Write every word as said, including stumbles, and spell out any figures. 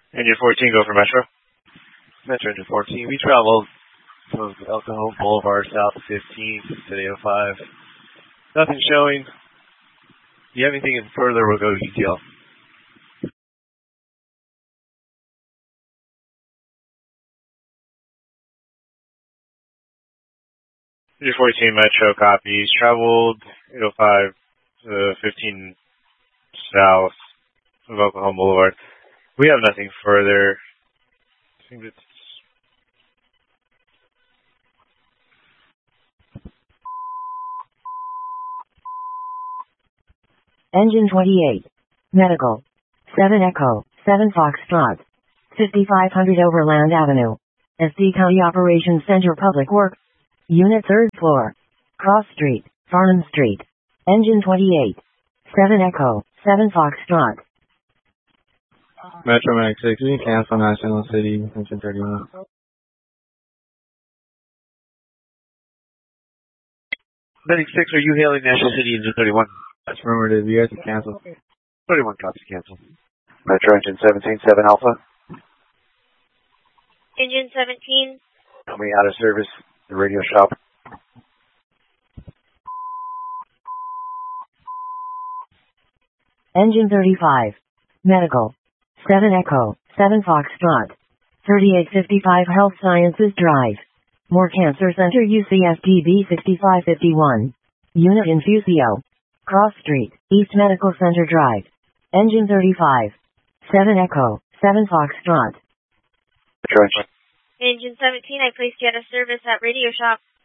Engine fourteen, go for Metro. Metro Engine fourteen, we traveled from El Cajon Boulevard south to fifteen to eight oh five. Nothing showing. If you have anything further, we'll go to E T L. Engine fourteen, Metro, copies. Traveled eight oh five to fifteen south of El Cajon Boulevard. We have nothing further. I think it's Engine twenty-eight. Medical. seven Echo, seven Foxtrot. fifty-five hundred Overland Avenue. S D County Operations Center Public Works. Unit third floor. Cross Street, Farnham Street. Engine twenty-eight. seven Echo, seven Foxtrot. Metro Mag six, we can cancel National City, Engine thirty-one. Medic six, are you hailing National City Engine thirty-one? That's affirmative, you guys can cancel. thirty-one copies, cancel. Metro Engine seventeen, seven Alpha. Engine seventeen. Tell me out of service, the radio shop. Engine thirty-five. Medical. seven Echo, seven Foxtrot. thirty-eight fifty-five Health Sciences Drive. More Cancer Center U C S D B sixty-five fifty-one. Unit Infusio. Cross Street, East Medical Center Drive. Engine thirty-five. seven Echo, seven Foxtrot. Metro Engine. Engine seventeen, I placed you out of service at radio shop.